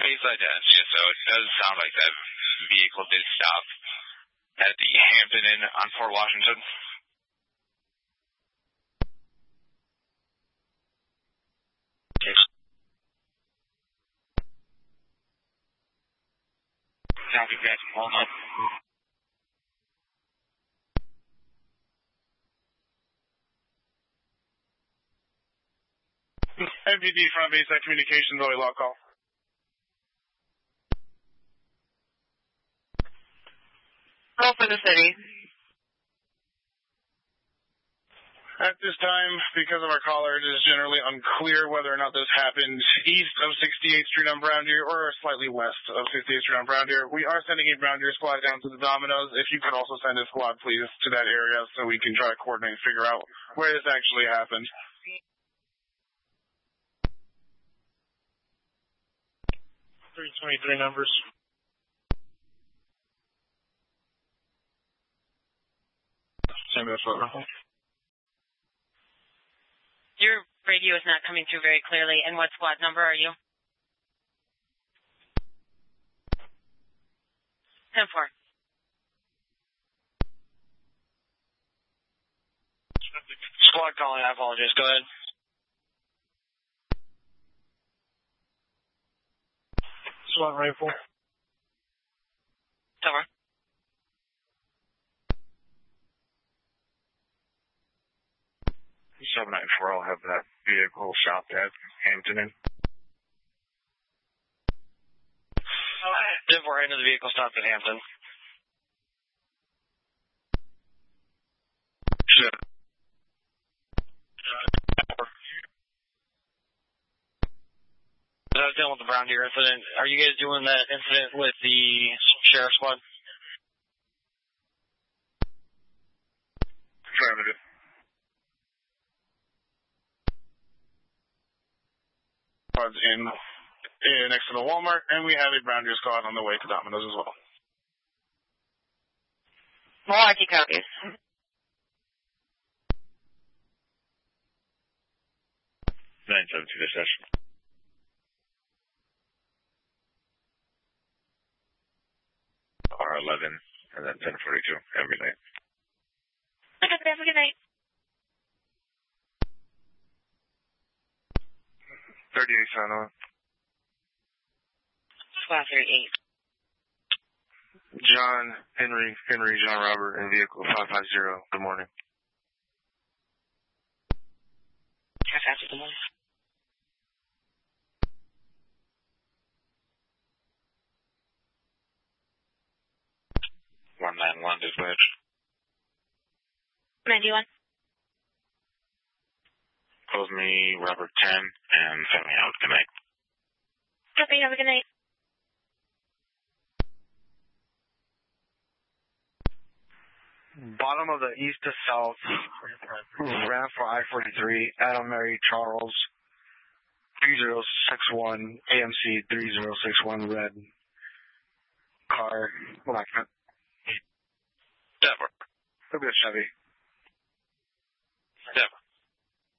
Base identity, so it does sound like that vehicle did stop at the Hampton Inn on Fort Washington. Copy, guys. Hold on. MPD front base at communications, only log call. Call for the city. At this time, because of our caller, it is generally unclear whether or not this happened east of 68th Street on Brown Deer or slightly west of 68th Street on Brown Deer. We are sending a Brown Deer squad down to the Domino's. If you could also send a squad, please, to that area so we can try to coordinate and figure out where this actually happened. 323 numbers. Send me a photo. Your radio is not coming through very clearly. And what squad number are you? 10-4. Squad calling, I apologize. Go ahead. SWAT rifle. Over. I'll have that vehicle shopped at Hampton Inn. 10-4, into the vehicle stopped at Hampton. Sure. I was dealing with the Brown Deer incident. Are you guys doing that incident with the sheriff's squad? Affirmative. Squad's in next to the Walmart, and we have a Brown Deer squad on the way to Domino's as well. Milwaukee copies. 972 to session. R11 and then 1042 every night. Okay, have a good night. 38 sign on. Squad 38. John John Robert in vehicle 550. Good morning. How fast is the morning? One dispatch. 91. Close me Robert 10 and send me out. Good night. Copy, have a good night. Bottom of the east to south, ramp for I-43, Adam Mary Charles, 3061, AMC 3061, red car, black. Deborah. Look at Chevy. Deborah.